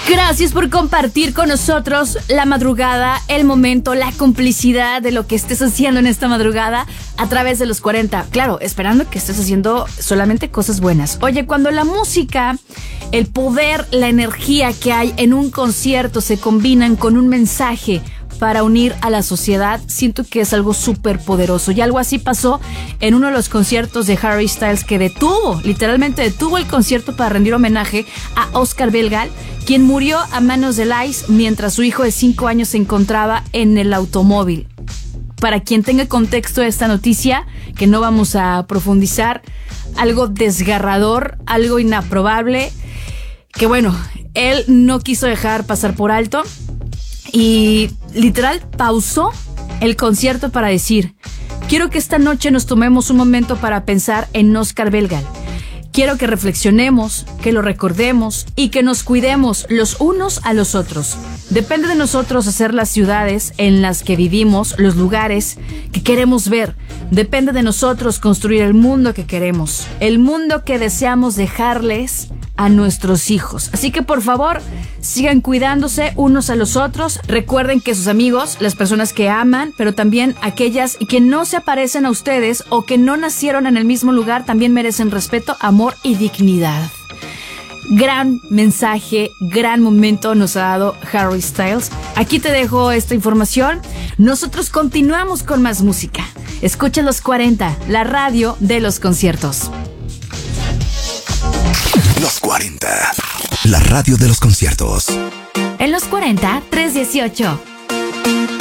Gracias por compartir con nosotros la madrugada, el momento, la complicidad de lo que estés haciendo en esta madrugada a través de los 40. Claro, esperando que estés haciendo solamente cosas buenas. Oye, cuando la música, el poder, la energía que hay en un concierto se combinan con un mensaje para unir a la sociedad, siento que es algo súper poderoso. Y algo así pasó en uno de los conciertos de Harry Styles, que literalmente detuvo el concierto para rendir homenaje a Oscar Belgal, quien murió a manos del ICE mientras su hijo de 5 años se encontraba en el automóvil. Para quien tenga contexto de esta noticia, que no vamos a profundizar, algo desgarrador, algo inaprobable, que bueno, él no quiso dejar pasar por alto y literal pausó el concierto para decir: quiero que esta noche nos tomemos un momento para pensar en Oscar Belgal. Quiero que reflexionemos, que lo recordemos y que nos cuidemos los unos a los otros. Depende de nosotros hacer las ciudades en las que vivimos, los lugares que queremos ver. Depende de nosotros construir el mundo que queremos, el mundo que deseamos dejarles a nuestros hijos. Así que por favor, sigan cuidándose unos a los otros. Recuerden que sus amigos, las personas que aman, pero también aquellas que no se parecen a ustedes o que no nacieron en el mismo lugar, también merecen respeto, amor y dignidad. Gran mensaje, gran momento nos ha dado Harry Styles. Aquí te dejo esta información. Nosotros continuamos con más música. Escucha Los 40, la radio de los conciertos. Los 40, la radio de los conciertos. En Los 40, 318.